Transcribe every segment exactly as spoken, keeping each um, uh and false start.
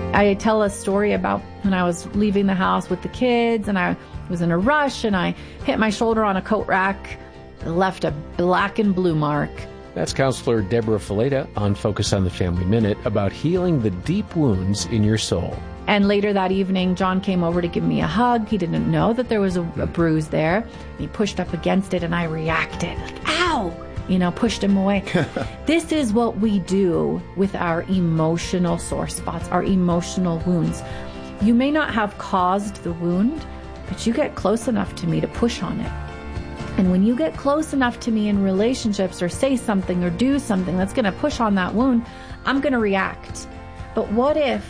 I tell a story about when I was leaving the house with the kids and I was in a rush and I hit my shoulder on a coat rack, left a black and blue mark. That's Counselor Deborah Fileta on Focus on the Family Minute about healing the deep wounds in your soul. And later that evening, John came over to give me a hug. He didn't know that there was a, a bruise there. He pushed up against it and I reacted like, ow, you know, pushed him away. This is what we do with our emotional sore spots, our emotional wounds. You may not have caused the wound, but you get close enough to me to push on it. And when you get close enough to me in relationships or say something or do something that's going to push on that wound, I'm going to react. But what if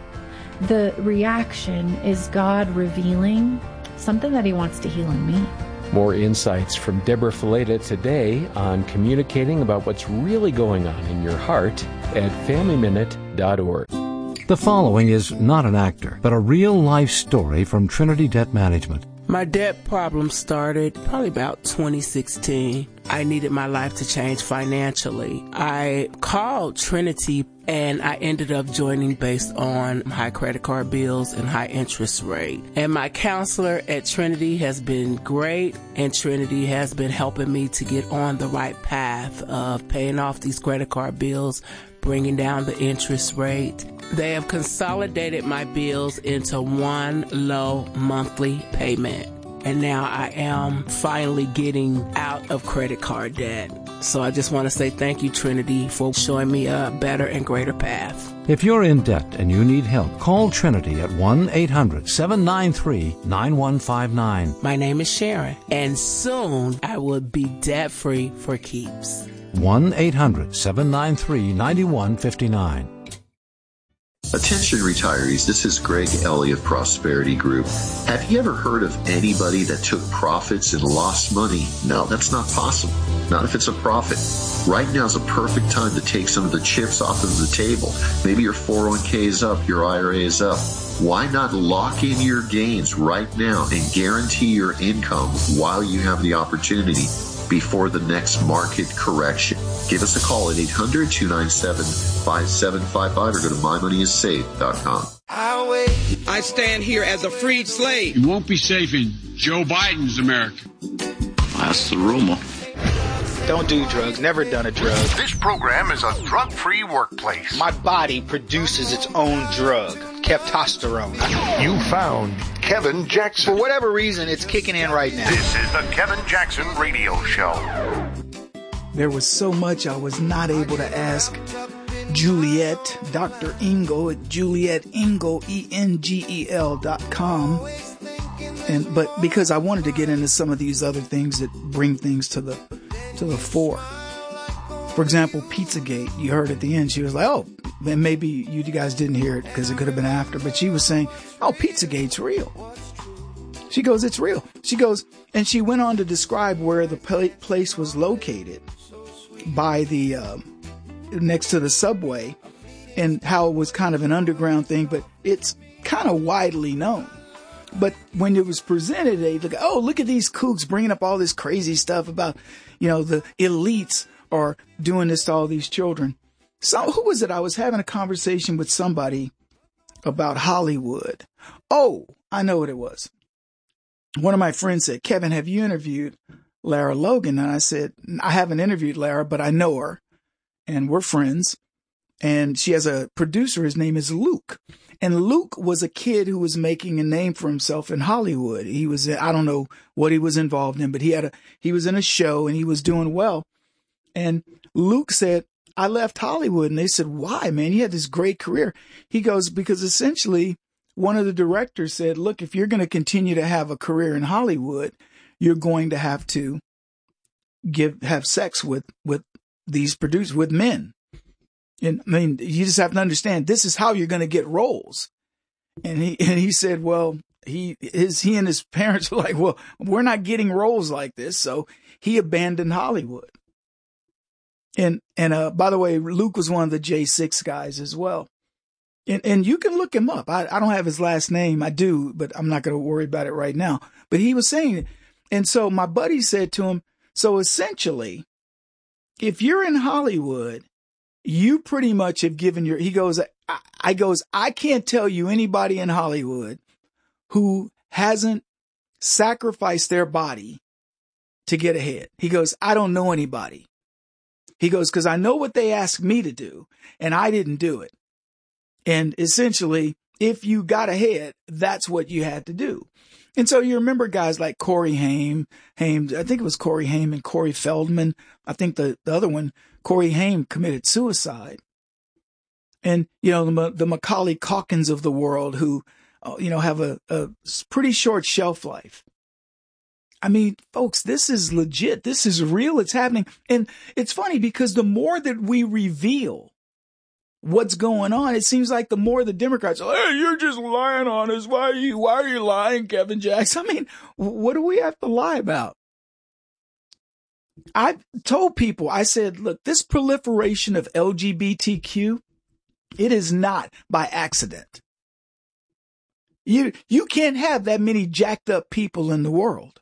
the reaction is God revealing something that he wants to heal in me? More insights from Deborah Fileta today on communicating about what's really going on in your heart at family minute dot org. The following is not an actor, but a real-life story from Trinity Debt Management. My debt problem started probably about twenty sixteen. I needed my life to change financially. I called Trinity and I ended up joining based on high credit card bills and high interest rate. And my counselor at Trinity has been great, and Trinity has been helping me to get on the right path of paying off these credit card bills, bringing down the interest rate. They have consolidated my bills into one low monthly payment. And now I am finally getting out of credit card debt. So I just want to say thank you, Trinity, for showing me a better and greater path. If you're in debt and you need help, call Trinity at one eight hundred seven nine three nine one five nine. My name is Sharon, and soon I will be debt-free for keeps. one eight hundred seven nine three nine one five nine. Attention retirees, this is Greg Ellie of Prosperity Group. Have you ever heard of anybody that took profits and lost money? No, that's not possible. Not if it's a profit. Right now is a perfect time to take some of the chips off of the table. Maybe your four oh one k is up, your I R A is up. Why not lock in your gains right now and guarantee your income while you have the opportunity before the next market correction? Give us a call at eight hundred two nine seven five seven five five or go to my money is safe dot com. I stand here as a freed slave. You won't be safe in Joe Biden's America. That's the rumor. Don't do drugs. Never done a drug. This program is a drug-free workplace. My body produces its own drug, testosterone. You found Kevin Jackson. For whatever reason, it's kicking in right now. This is the Kevin Jackson Radio Show. There was so much I was not able to ask Juliet, Doctor Engel at Juliet Engel, E N G E L dot com. And, but because I wanted to get into some of these other things that bring things to the to the fore. For example, Pizzagate. You heard at the end, she was like, oh, then maybe you guys didn't hear it because it could have been after, but she was saying, oh, Pizzagate's real. She goes, it's real. She goes, and she went on to describe where the place was located by the, uh, next to the subway, and how it was kind of an underground thing, but it's kind of widely known. But when it was presented, they look, oh, look at these kooks bringing up all this crazy stuff about, you know, the elites are doing this to all these children. So who was it? I was having a conversation with somebody about Hollywood. Oh, I know what it was. One of my friends said, Kevin, have you interviewed Lara Logan? And I said, I haven't interviewed Lara, but I know her and we're friends. And she has a producer. His name is Luke. And Luke was a kid who was making a name for himself in Hollywood. He was, I don't know what he was involved in, but he had a, he was in a show and he was doing well. And Luke said, I left Hollywood. And they said, why, man? You had this great career. He goes, because essentially one of the directors said, look, if you're going to continue to have a career in Hollywood, you're going to have to give, have sex with, with these producers, with men. And I mean, you just have to understand, this is how you're going to get roles. And he, and he said, well, he, his, he and his parents were like, well, we're not getting roles like this. So he abandoned Hollywood. And, and, uh, by the way, Luke was one of the J six guys as well. And, and you can look him up. I, I don't have his last name. I do, but I'm not going to worry about it right now. But he was saying it. And so my buddy said to him, so essentially, if you're in Hollywood, you pretty much have given your, he goes, I, I goes, I can't tell you anybody in Hollywood who hasn't sacrificed their body to get ahead. He goes, I don't know anybody. He goes, because I know what they asked me to do, and I didn't do it. And essentially, if you got ahead, that's what you had to do. And so you remember guys like Corey Haim, Haim, I think it was Corey Haim and Corey Feldman. I think the, the other one, Corey Haim, committed suicide. And, you know, the, the Macaulay Culkins of the world who, uh, you know, have a, a pretty short shelf life. I mean, folks, this is legit. This is real. It's happening. And it's funny because the more that we reveal what's going on, it seems like the more the Democrats are, hey, you're just lying on us. Why are you, why are you lying, Kevin Jackson? I mean, what do we have to lie about? I told people, I said, look, this proliferation of L G B T Q, it is not by accident. You, you can't have that many jacked up people in the world.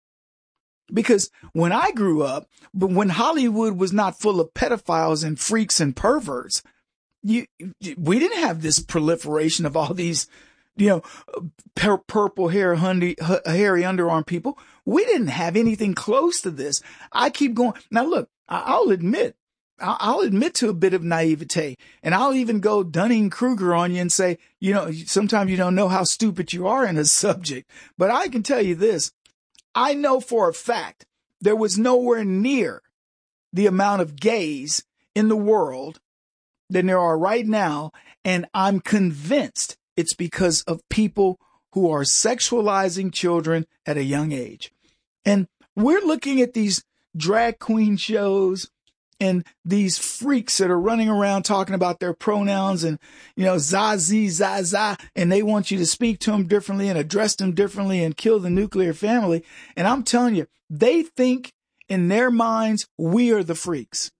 Because when I grew up, but when Hollywood was not full of pedophiles and freaks and perverts, you, we didn't have this proliferation of all these, you know, pur- purple hair, hundy, h- hairy underarm people. We didn't have anything close to this. I keep going. Now, look, I- I'll admit, I- I'll admit to a bit of naivete, and I'll even go Dunning-Kruger on you and say, you know, sometimes you don't know how stupid you are in a subject. But I can tell you this. I know for a fact there was nowhere near the amount of gays in the world than there are right now. And I'm convinced it's because of people who are sexualizing children at a young age. And we're looking at these drag queen shows and these freaks that are running around talking about their pronouns and, you know, zazi, zaza, and they want you to speak to them differently and address them differently and kill the nuclear family. And I'm telling you, they think in their minds, we are the freaks.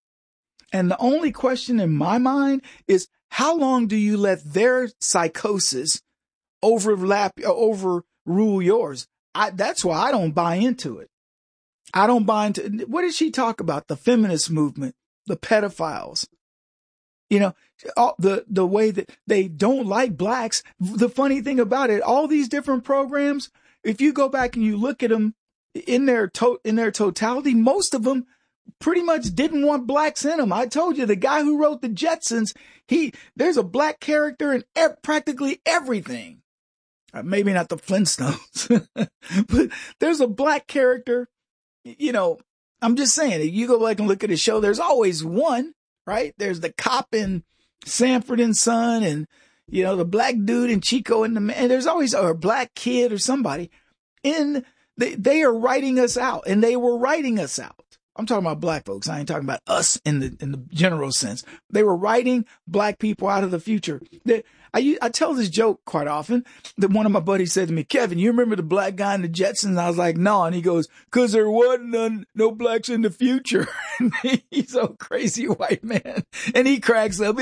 And the only question in my mind is, how long do you let their psychosis overlap, overrule yours? I, that's why I don't buy into it. I don't buy into, what did she talk about? The feminist movement, the pedophiles, you know, all, the, the way that they don't like blacks. The funny thing about it, all these different programs, if you go back and you look at them in their to, in their totality, most of them pretty much didn't want blacks in them. I told you the guy who wrote the Jetsons, he, there's a black character in e- practically everything. Uh, maybe not the Flintstones, but there's a black character. You know, I'm just saying, if you go back and look at the show, there's always one, right? There's the cop in Sanford and Son and, you know, the black dude in Chico and the man. There's always or a black kid or somebody in, they, they are writing us out, and they were writing us out. I'm talking about black folks. I ain't talking about us in the, in the general sense. They were writing black people out of the future. They, I, I tell this joke quite often that one of my buddies said to me, Kevin, you remember the black guy in the Jetsons? And I was like, no. And he goes, cause there wasn't none, no blacks in the future. He's a crazy white man. And he cracks up.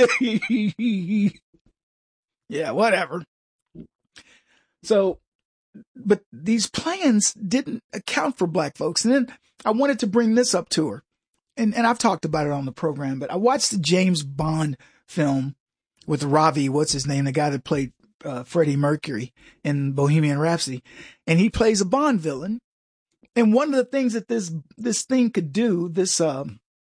Yeah, whatever. So, but these plans didn't account for black folks. And then I wanted to bring this up to her. And, and I've talked about it on the program, but I watched the James Bond film with Ravi, what's his name, the guy that played uh, Freddie Mercury in Bohemian Rhapsody, and he plays a Bond villain. And one of the things that this this thing could do, this uh,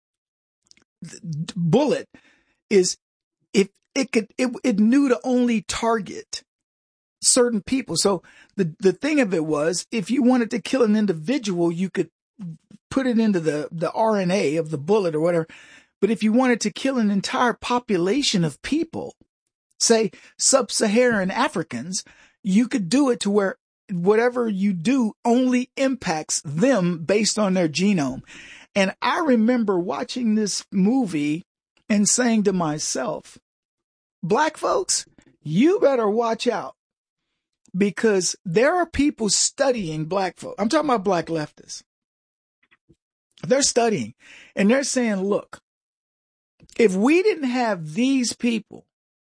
bullet, is if it could, it, it knew to only target certain people. So the the thing of it was, if you wanted to kill an individual, you could put it into the the R N A of the bullet or whatever. But if you wanted to kill an entire population of people, say sub-Saharan Africans, you could do it to where whatever you do only impacts them based on their genome. And I remember watching this movie and saying to myself, black folks, you better watch out, because there are people studying black folks. I'm talking about black leftists. They're studying and they're saying, look, if we didn't have these people,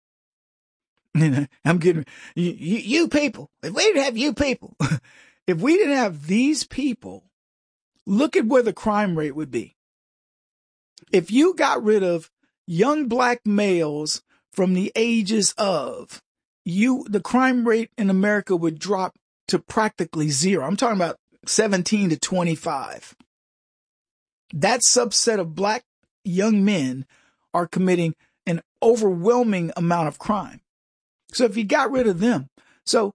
I'm kidding, you, you, you people, if we didn't have you people, if we didn't have these people, look at where the crime rate would be. If you got rid of young black males from the ages of, you, the crime rate in America would drop to practically zero. I'm talking about seventeen to twenty-five. That subset of black young men are committing an overwhelming amount of crime. So if you got rid of them, so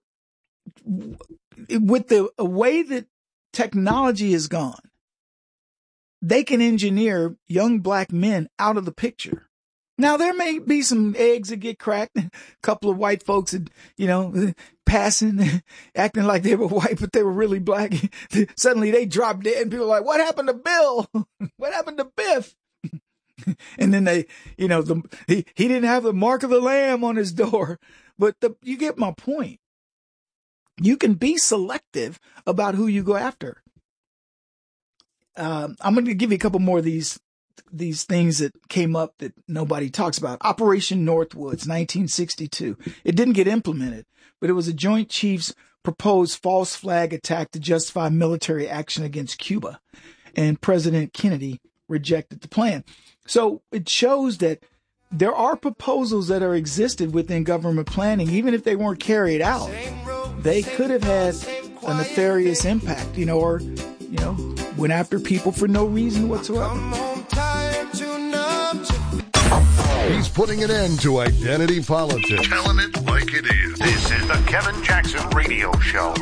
with the way that technology is gone, they can engineer young black men out of the picture. Now, there may be some eggs that get cracked, a couple of white folks that, you know, passing, acting like they were white, but they were really black. Suddenly they drop dead and people are like, what happened to Bill? What happened to Biff? And then they, you know, the, he, he didn't have the mark of the lamb on his door. But the, you get my point. You can be selective about who you go after. Um, I'm going to give you a couple more of these these things that came up that nobody talks about. Operation Northwoods, nineteen sixty-two. It didn't get implemented, but it was a Joint Chiefs proposed false flag attack to justify military action against Cuba. And President Kennedy rejected the plan. So it shows that there are proposals that are existed within government planning, even if they weren't carried out. They could have had a nefarious impact, you know, or, you know, went after people for no reason whatsoever. He's putting an end to identity politics. Telling it like it is. This is the Kevin Jackson Radio Show.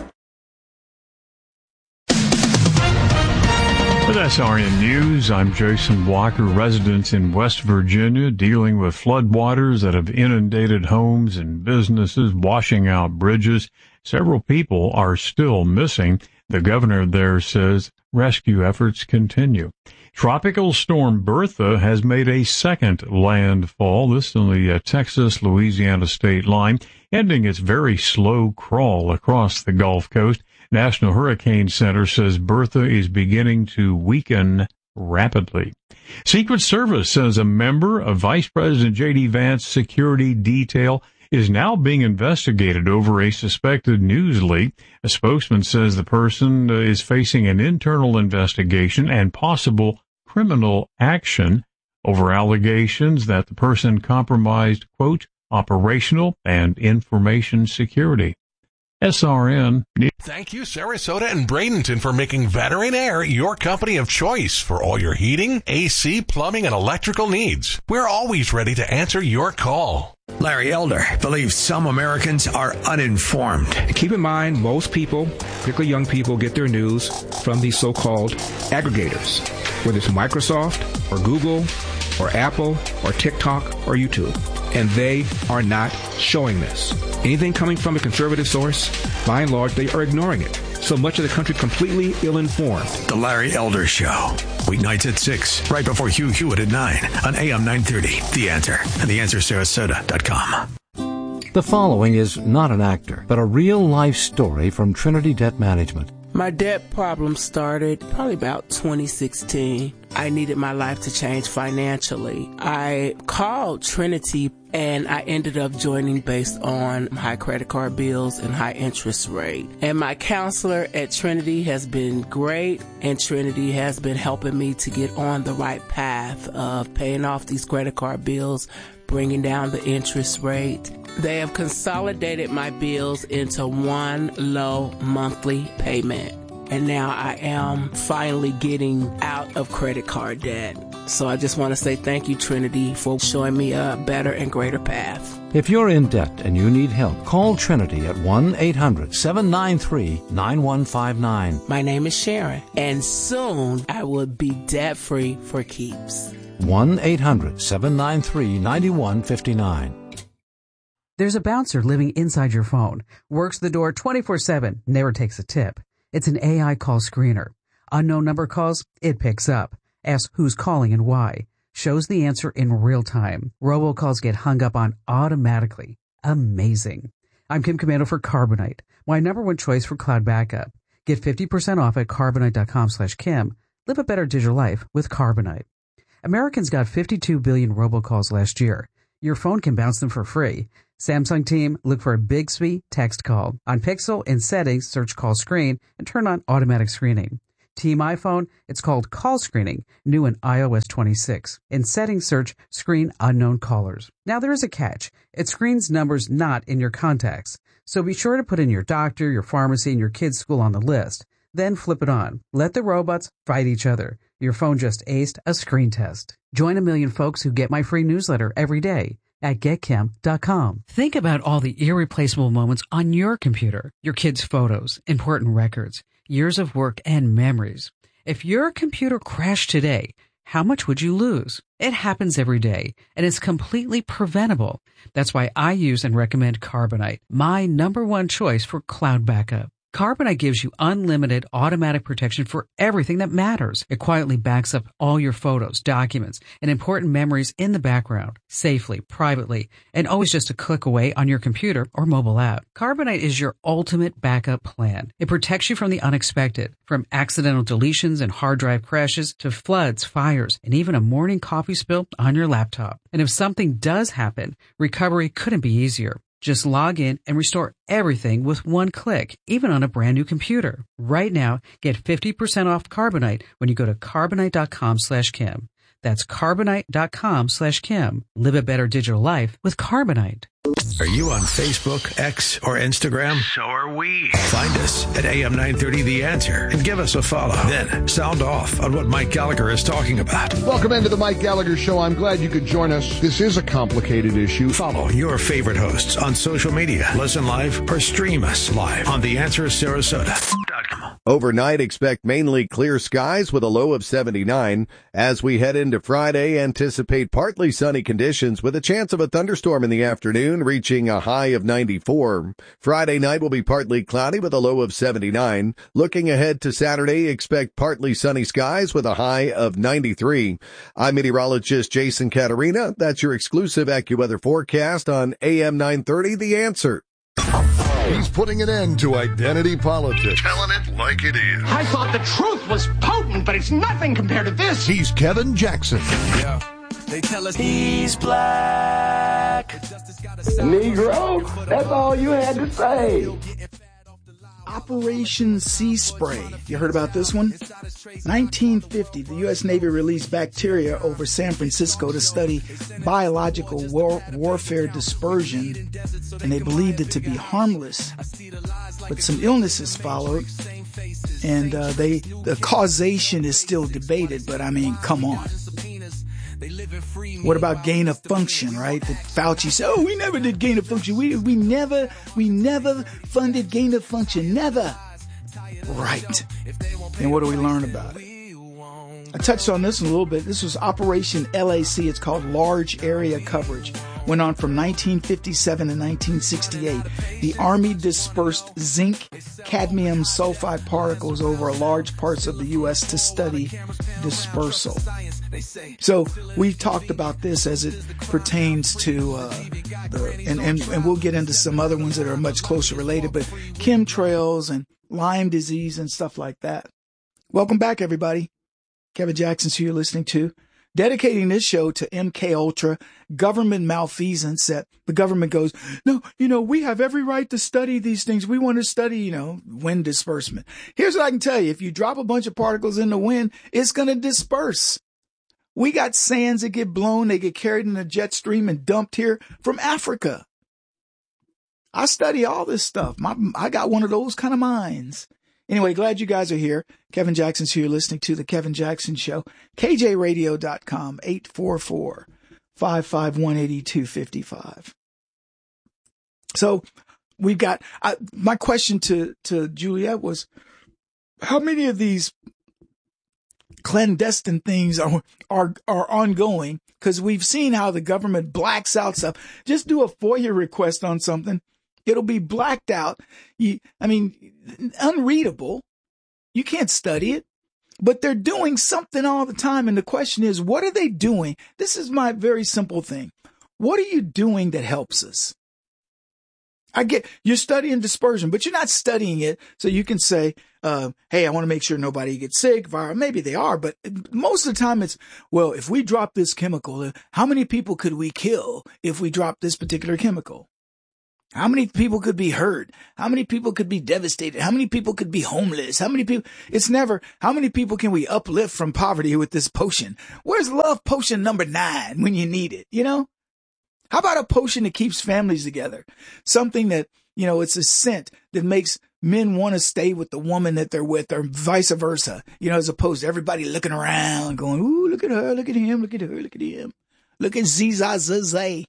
With S R N News, I'm Jason Walker. Residents in West Virginia dealing with floodwaters that have inundated homes and businesses, washing out bridges. Several people are still missing. The governor there says rescue efforts continue. Tropical storm Bertha has made a second landfall. This on the uh, Texas-Louisiana state line, ending its very slow crawl across the Gulf Coast. National Hurricane Center says Bertha is beginning to weaken rapidly. Secret Service says a member of Vice President J D. Vance's security detail is now being investigated over a suspected news leak. A spokesman says the person is facing an internal investigation and possible criminal action over allegations that the person compromised, quote, operational and information security. S R N. Thank you, Sarasota and Bradenton, for making Veteran Air your company of choice for all your heating, A C, plumbing, and electrical needs. We're always ready to answer your call. Larry Elder believes some Americans are uninformed. Keep in mind, most people, particularly young people, get their news from these so-called aggregators, whether it's Microsoft or Google or Apple or TikTok or YouTube. And they are not showing this. Anything coming from a conservative source, by and large, they are ignoring it. So much of the country completely ill-informed. The Larry Elder Show. Weeknights at six, right before Hugh Hewitt at nine on A M nine thirty. The Answer and the answer sarasota dot com. The following is not an actor, but a real-life story from Trinity Debt Management. My debt problem started probably about twenty sixteen. I needed my life to change financially. I called Trinity and I ended up joining based on high credit card bills and high interest rate. And my counselor at Trinity has been great, and Trinity has been helping me to get on the right path of paying off these credit card bills, bringing down the interest rate. They have consolidated my bills into one low monthly payment. And now I am finally getting out of credit card debt. So I just want to say thank you, Trinity, for showing me a better and greater path. If you're in debt and you need help, call Trinity at one eight hundred seven nine three nine one five nine. My name is Sharon, and soon I will be debt-free for keeps. one eight hundred seven nine three nine one five nine. There's a bouncer living inside your phone, works the door twenty-four seven, never takes a tip. It's an A I call screener. Unknown number calls, it picks up. Asks who's calling and why. Shows the answer in real time. Robocalls get hung up on automatically. Amazing. I'm Kim Commando for Carbonite, my number one choice for cloud backup. Get fifty percent off at carbonite.com slash Kim. Live a better digital life with Carbonite. Americans got fifty-two billion robocalls last year. Your phone can bounce them for free. Samsung team, look for a Bixby text call. On Pixel, in settings, search call screen and turn on automatic screening. Team iPhone, it's called call screening, new in i O S twenty-six. In settings, search screen unknown callers. Now there is a catch. It screens numbers not in your contacts. So be sure to put in your doctor, your pharmacy, and your kid's school on the list. Then flip it on. Let the robots fight each other. Your phone just aced a screen test. Join a million folks who get my free newsletter every day at get kim dot com. Think about all the irreplaceable moments on your computer, your kids' photos, important records, years of work, and memories. If your computer crashed today, how much would you lose? It happens every day, and it's completely preventable. That's why I use and recommend Carbonite, my number one choice for cloud backup. Carbonite gives you unlimited automatic protection for everything that matters. It quietly backs up all your photos, documents, and important memories in the background, safely, privately, and always just a click away on your computer or mobile app. Carbonite is your ultimate backup plan. It protects you from the unexpected, from accidental deletions and hard drive crashes to floods, fires, and even a morning coffee spill on your laptop. And if something does happen, recovery couldn't be easier. Just log in and restore everything with one click, even on a brand new computer. Right now, get fifty percent off Carbonite when you go to carbonite dot com slash Kim. That's carbonite dot com slash Kim. Live a better digital life with Carbonite. Are you on Facebook, X, or Instagram? So are we. Find us at A M nine thirty The Answer and give us a follow. Then sound off on what Mike Gallagher is talking about. Welcome into the Mike Gallagher Show. I'm glad you could join us. This is a complicated issue. Follow your favorite hosts on social media. Listen live or stream us live on the answer sarasota dot com. Overnight, expect mainly clear skies with a low of seventy-nine. As we head into Friday, anticipate partly sunny conditions with a chance of a thunderstorm in the afternoon, reaching a high of ninety-four. Friday night will be partly cloudy with a low of seventy-nine. Looking ahead to Saturday, expect partly sunny skies with a high of ninety-three. I'm meteorologist Jason Caterina. That's your exclusive AccuWeather forecast on A M nine thirty The Answer. He's putting an end to identity politics. Telling it like it is. I thought the truth was potent, but it's nothing compared to this. He's Kevin Jackson. Yeah. They tell us he's black. Negro, that's all you had to say. Operation Sea Spray. You heard about this one? nineteen fifty, the U S Navy released bacteria over San Francisco to study biological war- warfare dispersion, and they believed it to be harmless. But some illnesses followed, and uh, they the causation is still debated, but I mean, come on. What about gain of function, right? That Fauci said, oh, we never did gain of function. We we never we never funded gain of function. Never. Right. And what do we learn about it? I touched on this a little bit. This was Operation L A C. It's called Large Area Coverage. Went on from nineteen fifty-seven to nineteen sixty-eight. The Army dispersed zinc, cadmium sulfide particles over large parts of the U S to study dispersal. So we've talked about this as it pertains to, uh, the, and, and, and we'll get into some other ones that are much closer related, but chemtrails and Lyme disease and stuff like that. Welcome back, everybody. Kevin Jackson's who you're listening to. Dedicating this show to M K Ultra, government malfeasance that the government goes, no, you know, we have every right to study these things. We want to study, you know, wind disbursement. Here's what I can tell you. If you drop a bunch of particles in the wind, it's going to disperse. We got sands that get blown. They get carried in a jet stream and dumped here from Africa. I study all this stuff. My, I got one of those kind of minds. Anyway, glad you guys are here. Kevin Jackson's here listening to The Kevin Jackson Show. K J radio dot com, eight four four, five five one, eight two five five. So we've got, I, my question to, to Juliet was, how many of these clandestine things are, are, are ongoing? Because we've seen how the government blacks out stuff. Just do a FOIA request on something. It'll be blacked out. You, I mean, unreadable. You can't study it, but they're doing something all the time. And the question is, what are they doing? This is my very simple thing. What are you doing that helps us? I get you're studying dispersion, but you're not studying it so you can say, uh, hey, I want to make sure nobody gets sick. Viral. Maybe they are, but most of the time it's, well, if we drop this chemical, how many people could we kill if we drop this particular chemical? How many people could be hurt? How many people could be devastated? How many people could be homeless? How many people? It's never, how many people can we uplift from poverty with this potion? Where's love potion number nine when you need it? You know? How about a potion that keeps families together? Something that, you know, it's a scent that makes men want to stay with the woman that they're with or vice versa. You know, as opposed to everybody looking around going, ooh, look at her, look at him, look at her, look at him. Look at Zizazazay.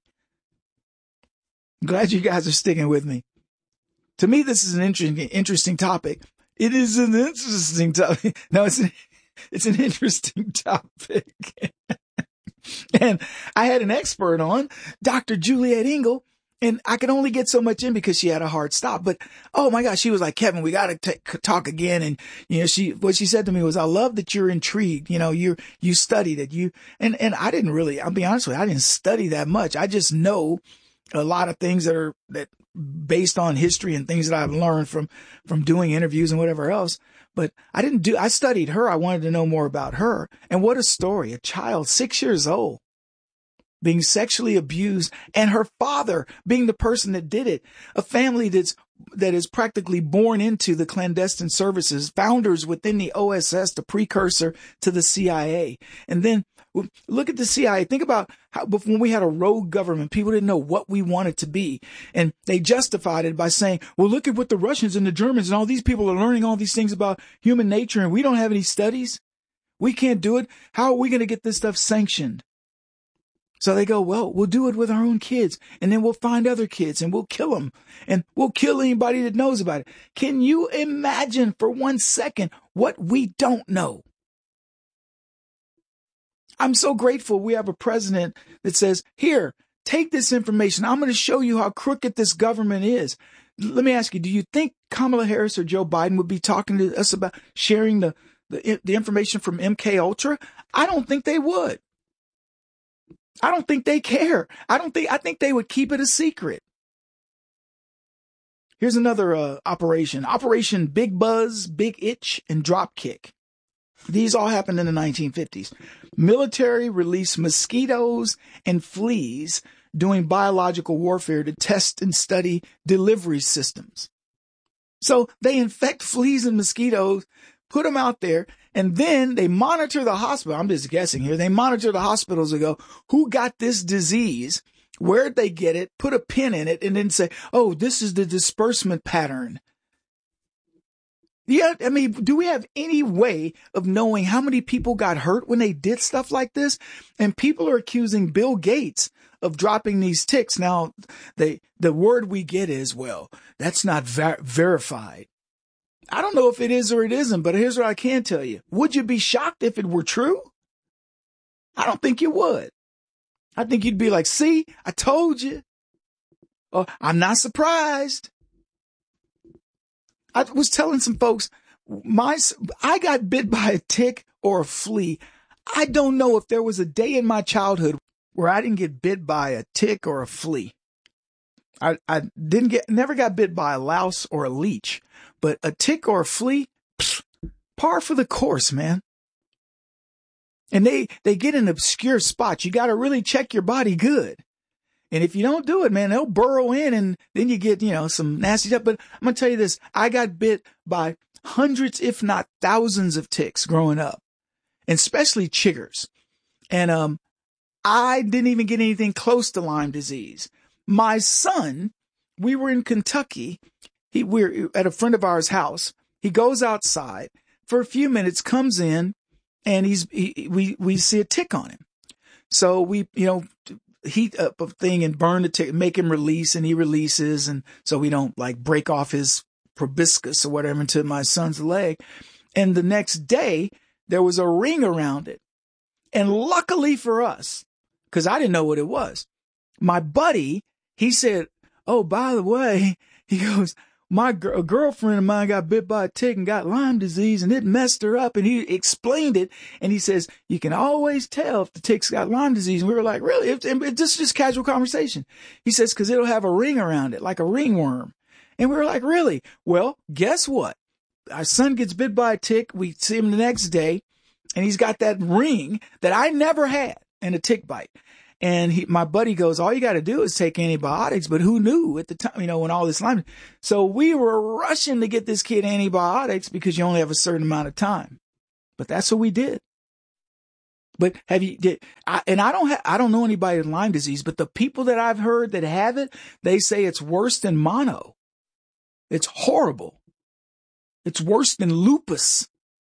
Glad you guys are sticking with me. To me, this is an interesting, interesting topic. It is an interesting topic. No, it's an, it's an interesting topic. And I had an expert on, Doctor Juliet Engel, and I could only get so much in because she had a hard stop. But, oh my gosh, she was like, Kevin, we got to t- talk again. And, you know, she, what she said to me was, I love that you're intrigued. You know, you you studied it. You, and, and I didn't really, I'll be honest with you, I didn't study that much. I just know a lot of things that are that based on history and things that I've learned from, from doing interviews and whatever else. But I didn't do, I studied her. I wanted to know more about her. And what a story. A child, six years old, being sexually abused, and her father being the person that did it. A family that's, that is practically born into the clandestine services, founders within the O S S, the precursor to the C I A. And then look at the C I A. Think about how when we had a rogue government, people didn't know what we wanted to be. And they justified it by saying, well, look at what the Russians and the Germans and all these people are learning all these things about human nature, and we don't have any studies. We can't do it. How are we going to get this stuff sanctioned? So they go, well, we'll do it with our own kids, and then we'll find other kids and we'll kill them, and we'll kill anybody that knows about it. Can you imagine for one second what we don't know? I'm so grateful we have a president that says, here, take this information. I'm going to show you how crooked this government is. Let me ask you, do you think Kamala Harris or Joe Biden would be talking to us about sharing the, the, the information from M K Ultra? I don't think they would. I don't think they care. I don't think, I think they would keep it a secret. Here's another uh, operation. Operation Big Buzz, Big Itch, and Dropkick. These all happened in the nineteen fifties. Military released mosquitoes and fleas doing biological warfare to test and study delivery systems. So they infect fleas and mosquitoes, put them out there, and then they monitor the hospital. I'm just guessing here. They monitor the hospitals and go, who got this disease? Where'd they get it? Put a pin in it and then say, oh, this is the disbursement pattern. Yeah, I mean, do we have any way of knowing how many people got hurt when they did stuff like this? And people are accusing Bill Gates of dropping these ticks. Now, they, the word we get is, well, that's not ver- verified. I don't know if it is or it isn't, but here's what I can tell you. Would you be shocked if it were true? I don't think you would. I think you'd be like, see, I told you. Or I'm not surprised. I was telling some folks, my I got bit by a tick or a flea. I don't know if there was a day in my childhood where I didn't get bit by a tick or a flea. I, I didn't get, never got bit by a louse or a leech, but a tick or a flea, pfft, par for the course, man. And they, they get in obscure spots. You got to really check your body good. And if you don't do it, man, they'll burrow in and then you get, you know, some nasty stuff. But I'm going to tell you this. I got bit by hundreds, if not thousands of ticks growing up, and especially chiggers. And, um, I didn't even get anything close to Lyme disease. My son, we were in Kentucky. He, we're at a friend of ours' house. He goes outside for a few minutes, comes in, and he's, he, we, we see a tick on him. So we, you know, heat up a thing and burn the tick, make him release, and he releases. And so we don't like break off his proboscis or whatever into my son's leg. And the next day there was a ring around it. And luckily for us, because I didn't know what it was, my buddy, he said, oh, by the way, he goes, my gr- a girlfriend of mine got bit by a tick and got Lyme disease and it messed her up. And he explained it. And he says, you can always tell if the tick's got Lyme disease. And we were like, really? It, it, this is just casual conversation. He says, because it'll have a ring around it, like a ringworm. And we were like, really? Well, guess what? Our son gets bit by a tick. We see him the next day and he's got that ring that I never had and a tick bite. And he, my buddy goes, all you got to do is take antibiotics. But who knew at the time, you know, when all this Lyme. So we were rushing to get this kid antibiotics because you only have a certain amount of time. But that's what we did. But have you did, I, and I don't have, I don't know anybody with Lyme disease, but the people that I've heard that have it, they say it's worse than mono. It's horrible. It's worse than lupus.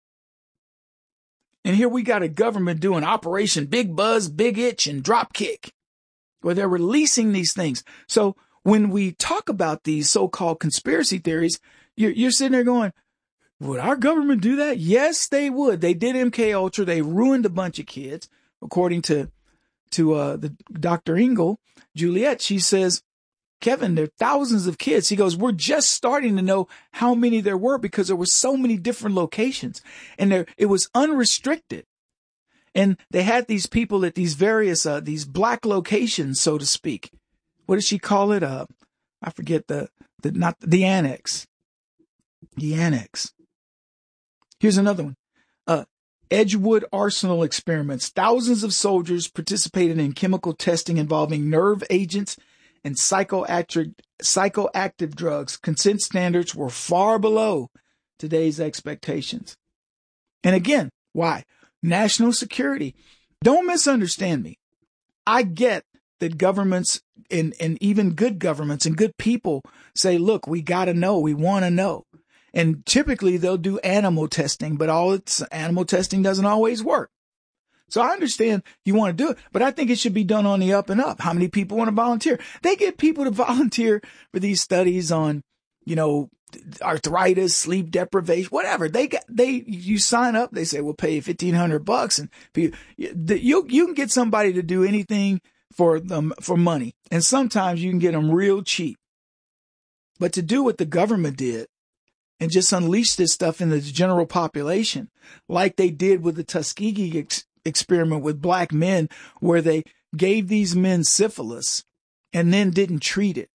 And here we got a government doing Operation Big Buzz, Big Itch, and Drop Kick, where they're releasing these things. So when we talk about these so-called conspiracy theories, you're, you're sitting there going, would our government do that? Yes, they would. They did M K Ultra. They ruined a bunch of kids. According to to uh, the Doctor Engel, Juliet, she says, Kevin, there are thousands of kids. He goes, we're just starting to know how many there were because there were so many different locations. And there it was unrestricted. And they had these people at these various, uh, these black locations, so to speak. What did she call it? Uh, I forget the, the, not the annex. The annex. Here's another one. Uh, Edgewood Arsenal experiments. Thousands of soldiers participated in chemical testing involving nerve agents and psychoactive, psychoactive drugs. Consent standards were far below today's expectations. And again, why? National security. Don't misunderstand me. I get that governments and, and even good governments and good people say, look, we got to know. We want to know. And typically they'll do animal testing, but all it's animal testing doesn't always work. So I understand you want to do it, but I think it should be done on the up and up. How many people want to volunteer? They get people to volunteer for these studies on, you know, arthritis, sleep deprivation, whatever. They got, they, you sign up, they say, we'll pay you fifteen hundred bucks and you, you, you can get somebody to do anything for them for money. And sometimes you can get them real cheap. But to do what the government did, and just unleash this stuff into the general population, like they did with the Tuskegee ex- experiment with black men, where they gave these men syphilis and then didn't treat it.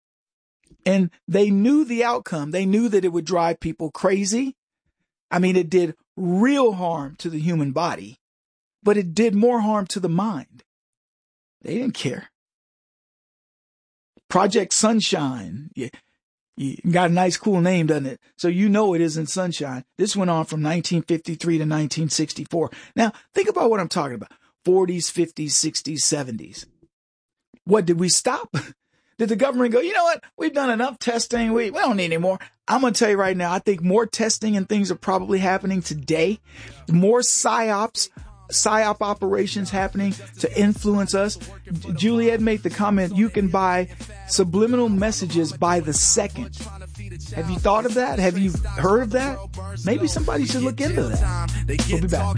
And they knew the outcome. They knew that it would drive people crazy. I mean, it did real harm to the human body, but it did more harm to the mind. They didn't care. Project Sunshine. Yeah. You got a nice, cool name, doesn't it? So you know it isn't sunshine. This went on from nineteen fifty-three to nineteen sixty-four. Now, think about what I'm talking about. forties, fifties, sixties, seventies. What, did we stop? Did the government go, you know what? We've done enough testing. We, we don't need any more. I'm going to tell you right now, I think more testing and things are probably happening today. More psyops. PSYOP operations happening to influence us. Juliet made the comment, you can buy subliminal messages by the second. Have you thought of that? Have you heard of that? Maybe somebody should look into that. We'll be back.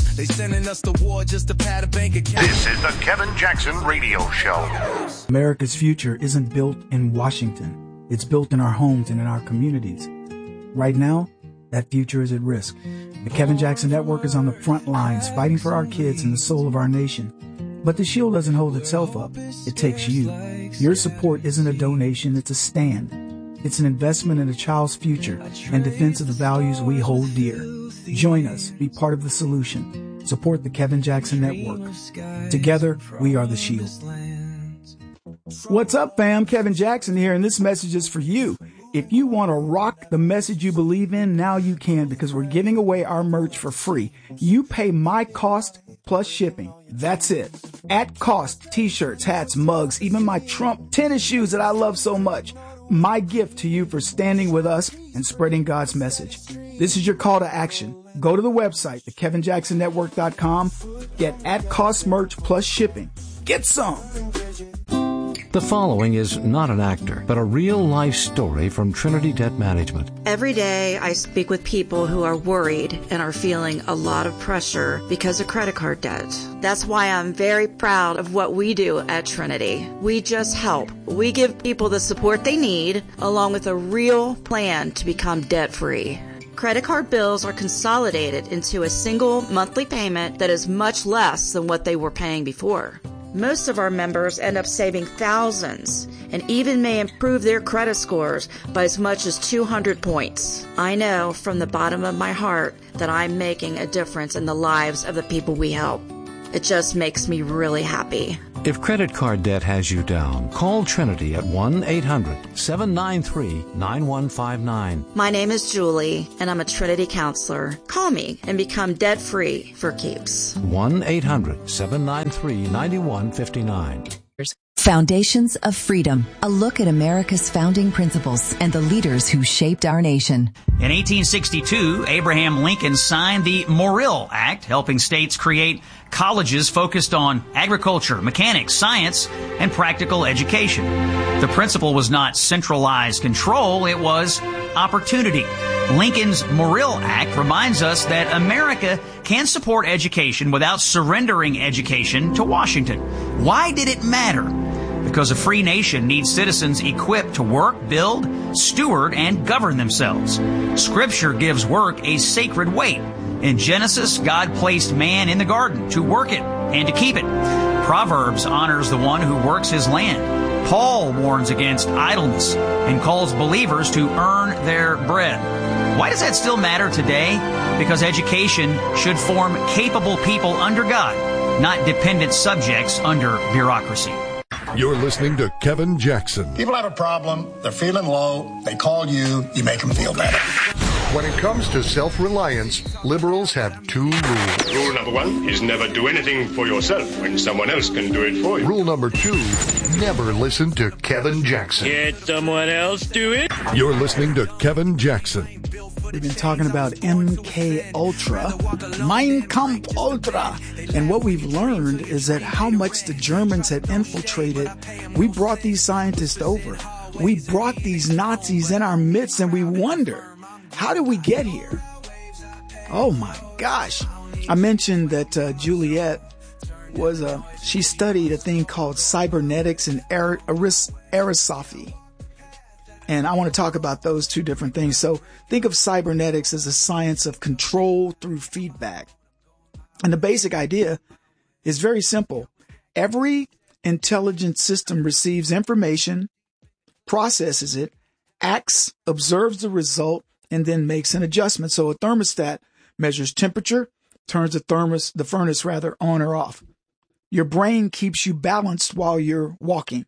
This is the Kevin Jackson Radio Show. America's future isn't built in Washington. It's built in our homes and in our communities. Right now, that future is at risk. The Kevin Jackson Network is on the front lines fighting for our kids and the soul of our nation. But the shield doesn't hold itself up. It takes you. Your support isn't a donation, it's a stand. It's an investment in a child's future and defense of the values we hold dear. Join us. Be part of the solution. Support the Kevin Jackson Network. Together, we are the shield. What's up, fam? Kevin Jackson here, and this message is for you. If you want to rock the message you believe in, now you can, because we're giving away our merch for free. You pay my cost plus shipping. That's it. At cost, t-shirts, hats, mugs, even my Trump tennis shoes that I love so much. My gift to you for standing with us and spreading God's message. This is your call to action. Go to the website, the kevin jackson network dot com. Get at cost merch plus shipping. Get some. The following is not an actor, but a real-life story from Trinity Debt Management. Every day I speak with people who are worried and are feeling a lot of pressure because of credit card debt. That's why I'm very proud of what we do at Trinity. We just help. We give people the support they need, along with a real plan to become debt-free. Credit card bills are consolidated into a single monthly payment that is much less than what they were paying before. Most of our members end up saving thousands and even may improve their credit scores by as much as two hundred points. I know from the bottom of my heart that I'm making a difference in the lives of the people we help. It just makes me really happy. If credit card debt has you down, call Trinity at one eight hundred seven nine three nine one five nine. My name is Julie, and I'm a Trinity counselor. Call me and become debt-free for keeps. one eight hundred seven nine three nine one five nine. Foundations of Freedom, a look at America's founding principles and the leaders who shaped our nation. In eighteen sixty-two, Abraham Lincoln signed the Morrill Act, helping states create colleges focused on agriculture, mechanics, science, and practical education. The principle was not centralized control, it was opportunity. Lincoln's Morrill Act reminds us that America can support education without surrendering education to Washington. Why did it matter? Because a free nation needs citizens equipped to work, build, steward, and govern themselves. Scripture gives work a sacred weight. In Genesis, God placed man in the garden to work it and to keep it. Proverbs honors the one who works his land. Paul warns against idleness and calls believers to earn their bread. Why does that still matter today? Because education should form capable people under God, not dependent subjects under bureaucracy. You're listening to Kevin Jackson. People have a problem, they're feeling low, they call you, you make them feel better. When it comes to self-reliance, liberals have two rules. Rule number one is never do anything for yourself when someone else can do it for you. Rule number two, never listen to Kevin Jackson. Get someone else do it. You're listening to Kevin Jackson. We've been talking about M K Ultra, Mein Kampf Ultra. And what we've learned is that how much the Germans had infiltrated. We brought these scientists over. We brought these Nazis in our midst, and we wonder, how did we get here? Oh my gosh. I mentioned that uh, Juliet was a, she studied a thing called cybernetics and Aris, Aristophy. And I want to talk about those two different things. So think of cybernetics as a science of control through feedback. And the basic idea is very simple. Every intelligent system receives information, processes it, acts, observes the result, and then makes an adjustment. So a thermostat measures temperature, turns the thermos, the furnace rather, on or off. Your brain keeps you balanced while you're walking.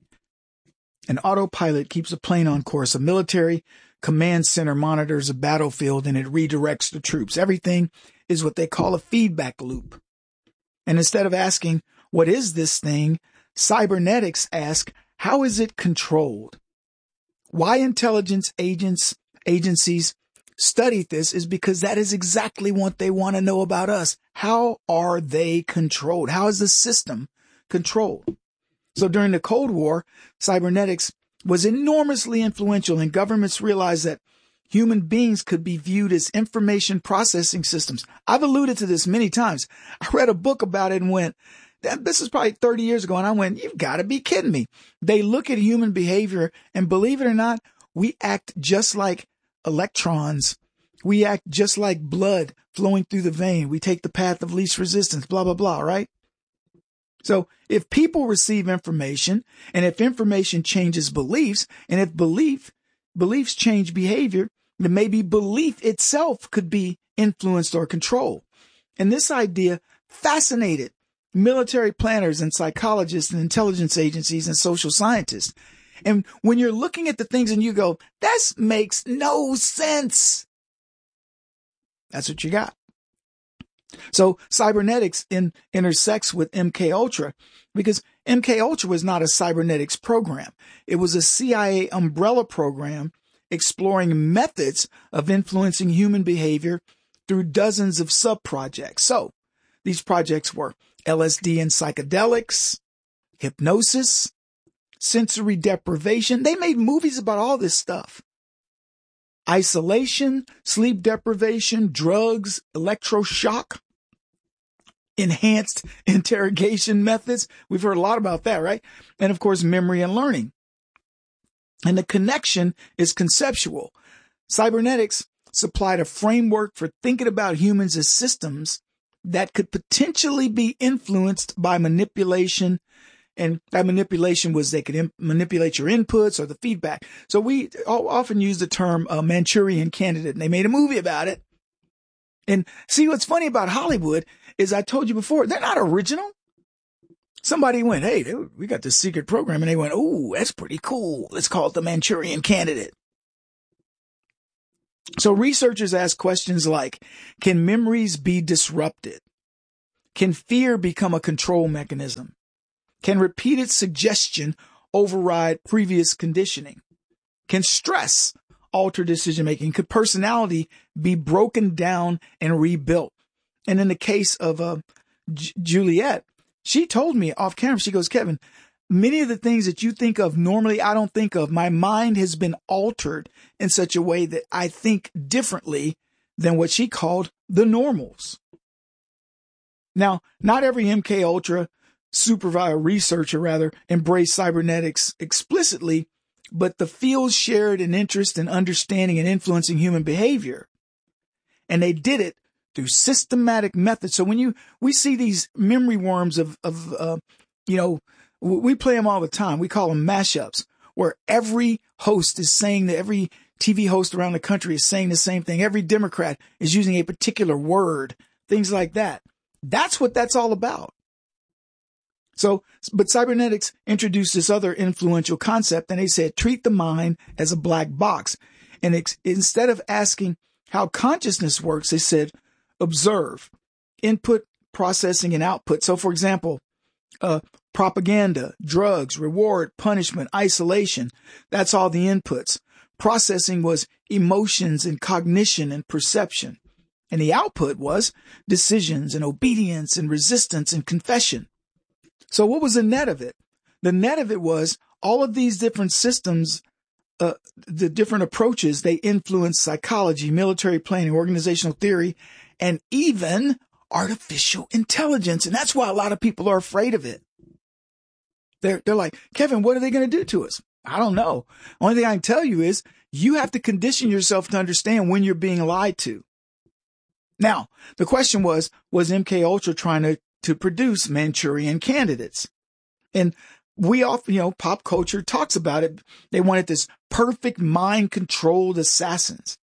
An autopilot keeps a plane on course. A military command center monitors a battlefield and it redirects the troops. Everything is what they call a feedback loop. And instead of asking, what is this thing? Cybernetics ask, how is it controlled? Why intelligence agents, agencies study this is because that is exactly what they want to know about us. How are they controlled? How is the system controlled? So during the Cold War, cybernetics was enormously influential, and governments realized that human beings could be viewed as information processing systems. I've alluded to this many times. I read a book about it and went, this is probably thirty years ago, and I went, you've got to be kidding me. They look at human behavior, and believe it or not, we act just like electrons. We act just like blood flowing through the vein. We take the path of least resistance, blah, blah, blah, right? So if people receive information, and if information changes beliefs, and if belief beliefs change behavior, then maybe belief itself could be influenced or controlled. And this idea fascinated military planners and psychologists and intelligence agencies and social scientists. And when you're looking at the things and you go, this makes no sense, that's what you got. So cybernetics in, intersects with M K Ultra because M K Ultra was not a cybernetics program. It was a C I A umbrella program exploring methods of influencing human behavior through dozens of sub-projects. So these projects were L S D and psychedelics, hypnosis, sensory deprivation. They made movies about all this stuff. Isolation, sleep deprivation, drugs, electroshock, enhanced interrogation methods. We've heard a lot about that, right? And of course, memory and learning. And the connection is conceptual. Cybernetics supplied a framework for thinking about humans as systems that could potentially be influenced by manipulation. And that manipulation was they could imp- manipulate your inputs or the feedback. So we often use the term uh, Manchurian Candidate, and they made a movie about it. And see, what's funny about Hollywood is I told you before, they're not original. Somebody went, hey, they, we got this secret program, and they went, oh, that's pretty cool. Let's call it the Manchurian Candidate. So researchers ask questions like, can memories be disrupted? Can fear become a control mechanism? Can repeated suggestion override previous conditioning? Can stress alter decision-making? Could personality be broken down and rebuilt? And in the case of uh, J- Juliet, she told me off camera, she goes, Kevin, many of the things that you think of normally I don't think of. My mind has been altered in such a way that I think differently than what she called the normals. Now, not every M K Ultra supervisor, researcher rather, embraced cybernetics explicitly, but the fields shared an interest in understanding and influencing human behavior. And they did it through systematic methods. So when you, we see these memory worms of, of, uh, you know, we play them all the time. We call them mashups, where every host is saying that every T V host around the country is saying the same thing. Every Democrat is using a particular word, things like that. That's what that's all about. So, but cybernetics introduced this other influential concept, and they said, treat the mind as a black box. And ex- instead of asking how consciousness works, they said, observe, input, processing, and output. So, for example, uh, propaganda, drugs, reward, punishment, isolation. That's all the inputs. Processing was emotions and cognition and perception. And the output was decisions and obedience and resistance and confession. So what was the net of it? The net of it was all of these different systems, uh, the different approaches, they influence psychology, military planning, organizational theory, and even artificial intelligence. And that's why a lot of people are afraid of it. They're, they're like, Kevin, what are they going to do to us? I don't know. Only thing I can tell you is you have to condition yourself to understand when you're being lied to. Now, the question was, was M K Ultra trying to, to produce Manchurian candidates? And we often, you know, pop culture talks about it. They wanted this perfect mind-controlled assassins.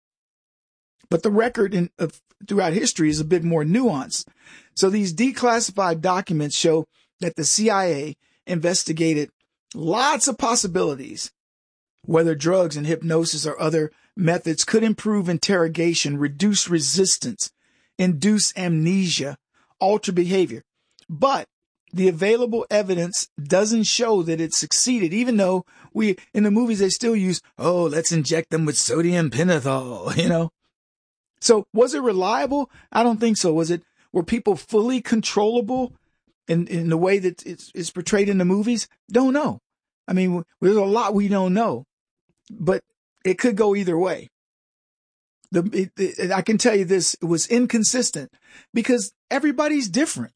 But the record in, of, throughout history is a bit more nuanced. So these declassified documents show that the C I A investigated lots of possibilities, whether drugs and hypnosis or other methods could improve interrogation, reduce resistance, induce amnesia, alter behavior. But the available evidence doesn't show that it succeeded, even though we, in the movies, they still use, oh, let's inject them with sodium pentothal, you know? So was it reliable? I don't think so. Was it, were people fully controllable in, in the way that it's, it's portrayed in the movies? Don't know. I mean, there's a lot we don't know, but it could go either way. The, it, it, I can tell you this, it was inconsistent because everybody's different.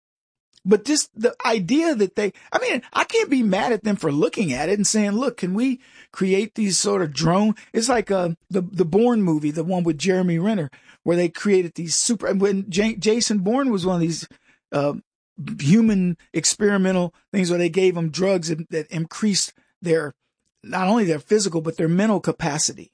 But just the idea that they, I mean, I can't be mad at them for looking at it and saying, look, can we create these sort of drone? It's like uh, the, the Bourne movie, the one with Jeremy Renner, where they created these super, when J- Jason Bourne was one of these uh, human experimental things where they gave them drugs that, that increased their, not only their physical, but their mental capacity.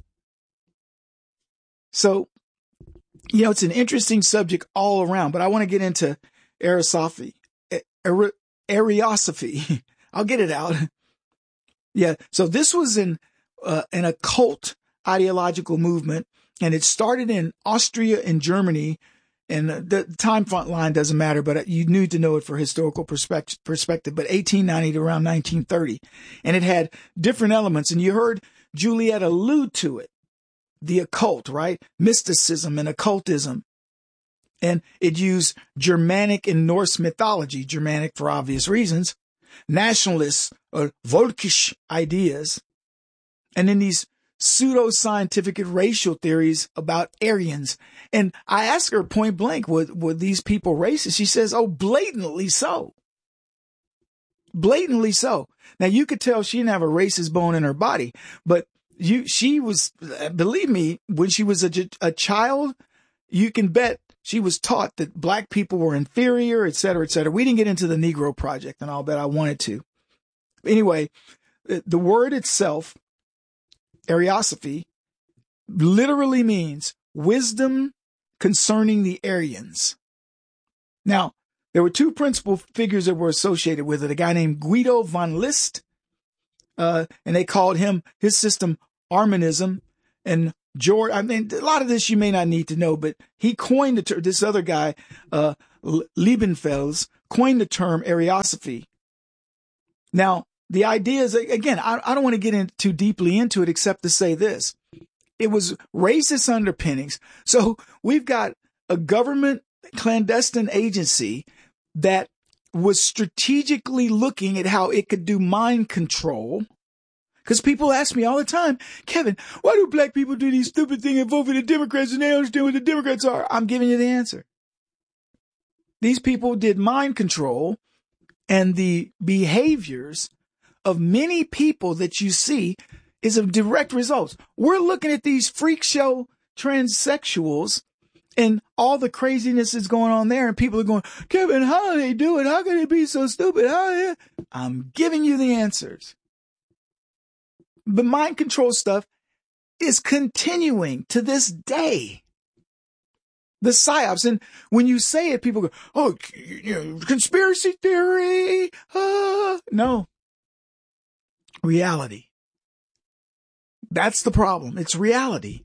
So, you know, it's an interesting subject all around, but I want to get into Ariosophy. Ariosophy. I'll get it out. Yeah. So this was an, uh, an occult ideological movement, and it started in Austria and Germany. And the time front line doesn't matter, but you need to know it for historical perspective, perspective, but eighteen ninety to around nineteen thirty. And it had different elements. And you heard Juliet allude to it. The occult, right? Mysticism and occultism. And it used Germanic and Norse mythology, Germanic for obvious reasons, nationalist or Volkisch ideas, and then these pseudo-scientific and racial theories about Aryans. And I asked her point blank, were, were these people racist? She says, oh, blatantly so. Blatantly so. Now, you could tell she didn't have a racist bone in her body, but you, she was, believe me, when she was a, a child, you can bet she was taught that black people were inferior, et cetera, et cetera. We didn't get into the Negro Project, and I'll bet I wanted to. Anyway, the word itself, Ariosophy, literally means wisdom concerning the Aryans. Now, there were two principal figures that were associated with it, a guy named Guido von List, uh, and they called him, his system, Armanism, and George, I mean, a lot of this you may not need to know, but he coined the term, this other guy, uh, Liebenfels, coined the term Ariosophy. Now, the idea is, again, I, I don't want to get in too deeply into it except to say this. It was racist underpinnings. So we've got a government clandestine agency that was strategically looking at how it could do mind control. Because people ask me all the time, Kevin, why do black people do these stupid things and vote for the Democrats and they don't understand what the Democrats are? I'm giving you the answer. These people did mind control, and the behaviors of many people that you see is a direct result. We're looking at these freak show transsexuals and all the craziness is going on there, and people are going, Kevin, how do they do it? How can they be so stupid? How? I'm giving you the answers. But mind control stuff is continuing to this day. The psyops. And when you say it, people go, oh, you know, conspiracy theory. Uh, no. Reality. That's the problem. It's reality.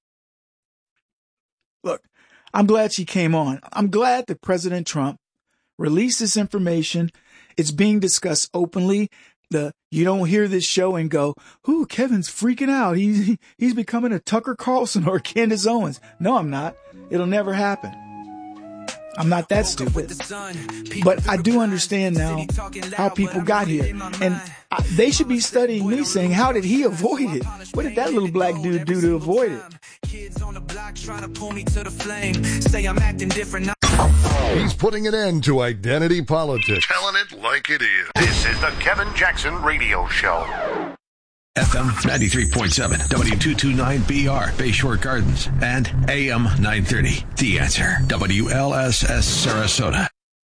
Look, I'm glad she came on. I'm glad that President Trump released this information. It's being discussed openly. The you don't hear this show and go, ooh, Kevin's freaking out. He's, he's becoming a Tucker Carlson or a Candace Owens. No, I'm not. It'll never happen. I'm not that stupid. But I do understand now how people got here. And I, they should be studying me saying, how did he avoid it? What did that little black dude do to avoid it? He's putting an end to identity politics. Telling it like it is. This is the Kevin Jackson Radio Show. F M ninety-three point seven, W two twenty-nine B R, Bayshore Gardens, and A M nine thirty, The Answer, W L S S Sarasota.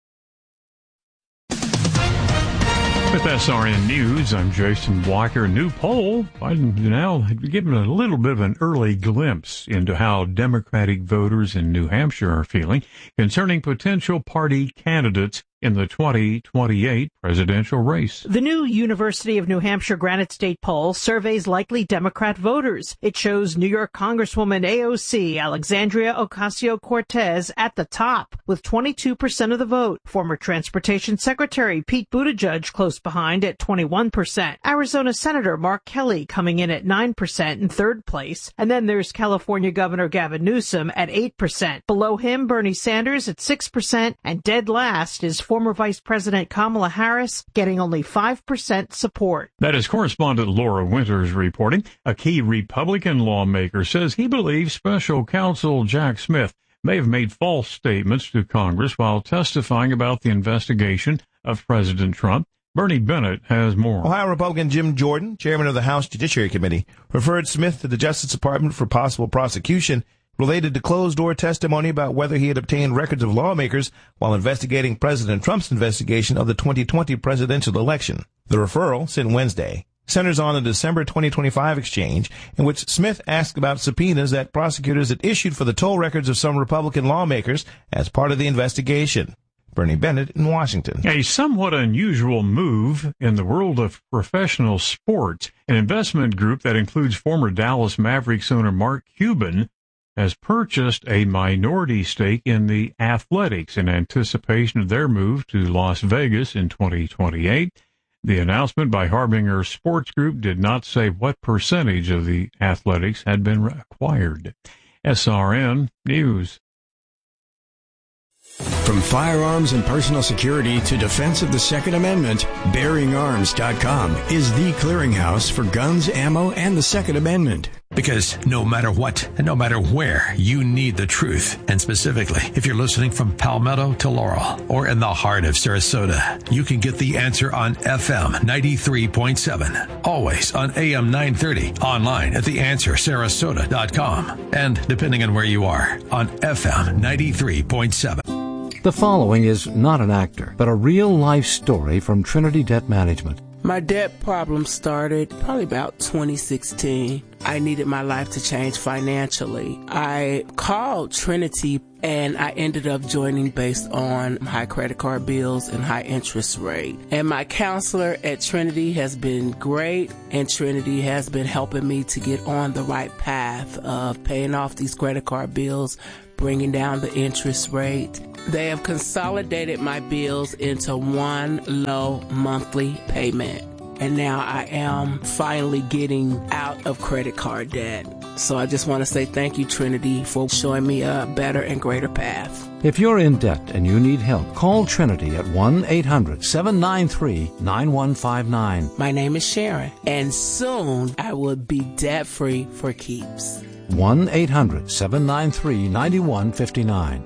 With S R N News, I'm Jason Walker. New poll, Biden now given a little bit of an early glimpse into how Democratic voters in New Hampshire are feeling concerning potential party candidates in the twenty twenty-eight presidential race. The new University of New Hampshire Granite State poll surveys likely Democrat voters. It shows New York Congresswoman A O C Alexandria Ocasio-Cortez at the top with twenty-two percent of the vote. Former Transportation Secretary Pete Buttigieg close behind at twenty-one percent. Arizona Senator Mark Kelly coming in at nine percent in third place. And then there's California Governor Gavin Newsom at eight percent. Below him, Bernie Sanders at six percent. And dead last is former Vice President Kamala Harris, getting only five percent support. That is correspondent Laura Winters reporting. A key Republican lawmaker says he believes Special Counsel Jack Smith may have made false statements to Congress while testifying about the investigation of President Trump. Bernie Bennett has more. Ohio Republican Jim Jordan, chairman of the House Judiciary Committee, referred Smith to the Justice Department for possible prosecution related to closed-door testimony about whether he had obtained records of lawmakers while investigating President Trump's investigation of the twenty twenty presidential election. The referral, sent Wednesday, centers on a December twenty twenty-five exchange in which Smith asked about subpoenas that prosecutors had issued for the toll records of some Republican lawmakers as part of the investigation. Bernie Bennett in Washington. A somewhat unusual move in the world of professional sports. An investment group that includes former Dallas Mavericks owner Mark Cuban has purchased a minority stake in the Athletics in anticipation of their move to Las Vegas in twenty twenty-eight. The announcement by Harbinger Sports Group did not say what percentage of the Athletics had been acquired. S R N News. From firearms and personal security to defense of the Second Amendment, Bearing Arms dot com is the clearinghouse for guns, ammo, and the Second Amendment. Because no matter what and no matter where, you need the truth. And specifically, if you're listening from Palmetto to Laurel or in the heart of Sarasota, you can get the answer on F M ninety-three point seven. Always on A M nine thirty. Online at the answer sarasota dot com. And depending on where you are, on F M ninety-three point seven. The following is not an actor, but a real-life story from Trinity Debt Management. My debt problem started probably about twenty sixteen. I needed my life to change financially. I called Trinity and I ended up joining based on high credit card bills and high interest rate. And my counselor at Trinity has been great, and Trinity has been helping me to get on the right path of paying off these credit card bills, bringing down the interest rate. They have consolidated my bills into one low monthly payment. And now I am finally getting out of credit card debt. So I just want to say thank you, Trinity, for showing me a better and greater path. If you're in debt and you need help, call Trinity at one eight hundred seven nine three nine one five nine. My name is Sharon, and soon I will be debt-free for keeps. one eight hundred seven nine three nine one five nine.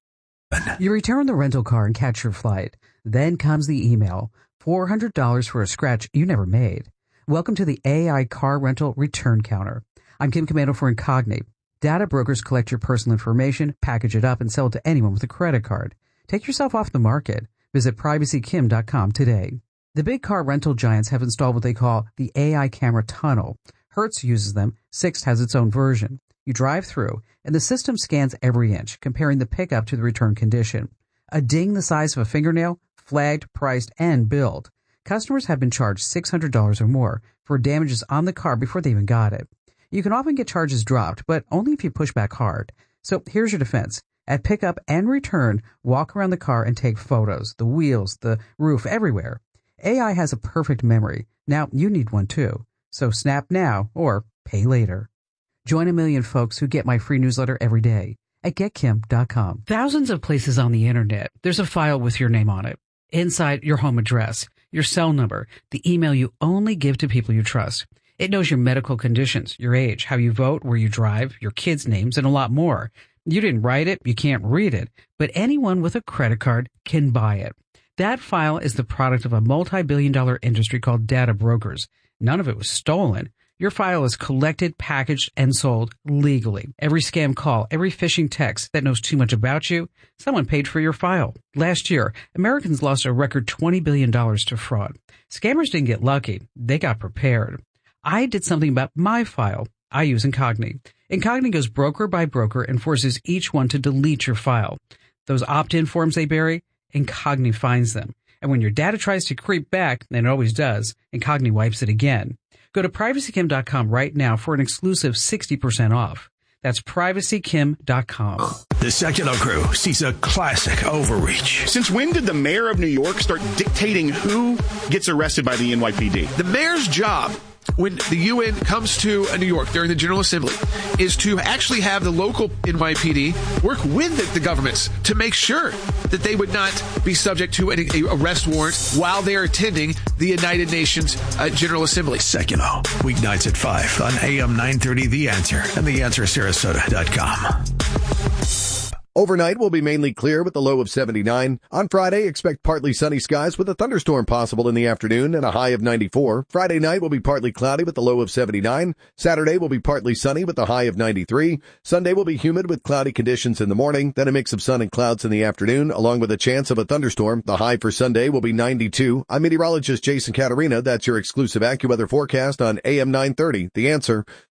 You return the rental car and catch your flight. Then comes the email. four hundred dollars for a scratch you never made. Welcome to the A I Car Rental Return Counter. I'm Kim Commando for Incogni. Data brokers collect your personal information, package it up, and sell it to anyone with a credit card. Take yourself off the market. Visit privacy kim dot com today. The big car rental giants have installed what they call the A I Camera Tunnel. Hertz uses them. Sixt has its own version. You drive through, and the system scans every inch, comparing the pickup to the return condition. A ding the size of a fingernail, flagged, priced, and billed. Customers have been charged six hundred dollars or more for damages on the car before they even got it. You can often get charges dropped, but only if you push back hard. So here's your defense. At pickup and return, walk around the car and take photos, the wheels, the roof, everywhere. A I has a perfect memory. Now you need one too. So snap now or pay later. Join a million folks who get my free newsletter every day at get kim dot com. Thousands of places on the internet, there's a file with your name on it. Inside, your home address, your cell number, the email you only give to people you trust. It knows your medical conditions, your age, how you vote, where you drive, your kids' names, and a lot more. You didn't write it, you can't read it, but anyone with a credit card can buy it. That file is the product of a multi-billion dollar industry called data brokers. None of it was stolen. Your file is collected, packaged, and sold legally. Every scam call, every phishing text that knows too much about you, someone paid for your file. Last year, Americans lost a record twenty billion dollars to fraud. Scammers didn't get lucky. They got prepared. I did something about my file. I use Incogni. Incogni goes broker by broker and forces each one to delete your file. Those opt-in forms they bury, Incogni finds them. And when your data tries to creep back, and it always does, Incogni wipes it again. Go to privacy kim dot com right now for an exclusive sixty percent off. That's privacy kim dot com. The Sekulow Crew sees a classic overreach. Since when did the mayor of New York start dictating who gets arrested by the N Y P D? The mayor's job, when the U N comes to New York during the General Assembly, is to actually have the local N Y P D work with the, the governments to make sure that they would not be subject to an arrest warrant while they are attending the United Nations uh, General Assembly. Sekulow, weeknights at five on A M nine thirty The Answer and the answer sarasota dot com. Overnight will be mainly clear with a low of seventy-nine. On Friday, expect partly sunny skies with a thunderstorm possible in the afternoon and a high of ninety-four. Friday night will be partly cloudy with a low of seventy-nine. Saturday will be partly sunny with a high of ninety-three. Sunday will be humid with cloudy conditions in the morning, then a mix of sun and clouds in the afternoon, along with a chance of a thunderstorm. The high for Sunday will be ninety-two. I'm meteorologist Jason Caterina. That's your exclusive AccuWeather forecast on A M nine thirty. The Answer.